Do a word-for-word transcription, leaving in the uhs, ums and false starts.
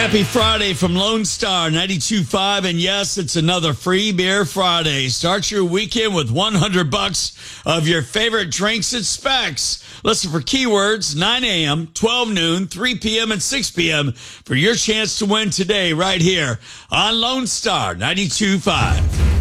Happy Friday from Lone Star ninety-two point five, and yes, it's another free beer Friday. Start your weekend with one hundred bucks of your favorite drinks at Specs. Listen for keywords nine a.m., twelve noon, three p.m., and six p.m. for your chance to win today right here on Lone Star ninety-two point five.